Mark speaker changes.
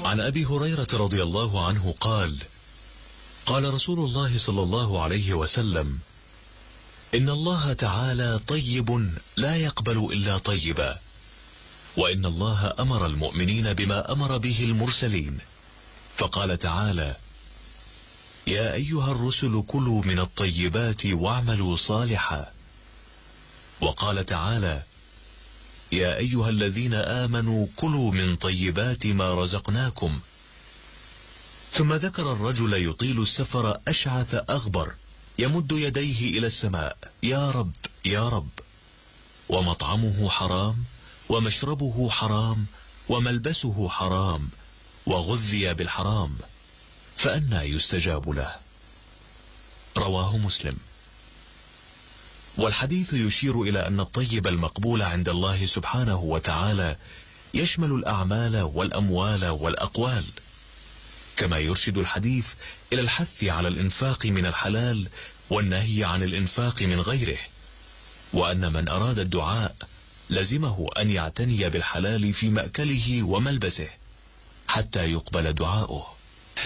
Speaker 1: عن أبي هريرة رضي الله عنه قال: قال رسول الله صلى الله عليه وسلم: إن الله تعالى طيب لا يقبل إلا طيبا، وإن الله أمر المؤمنين بما أمر به المرسلين، فقال تعالى: يا أيها الرسل كلوا من الطيبات واعملوا صالحا. وقال تعالى: يا أيها الذين آمنوا كلوا من طيبات ما رزقناكم. ثم ذكر الرجل يطيل السفر أشعث أغبر يمد يديه إلى السماء: يا رب يا رب، ومطعمه حرام ومشربه حرام وملبسه حرام وغذي بالحرام، فأنى يستجاب له؟ رواه مسلم. والحديث يشير إلى أن الطيب المقبول عند الله سبحانه وتعالى يشمل الأعمال والأموال والأقوال، كما يرشد الحديث إلى الحث على الإنفاق من الحلال والنهي عن الإنفاق من غيره، وأن من أراد الدعاء لزمه أن يعتني بالحلال في مأكله وملبسه حتى يقبل دعاؤه.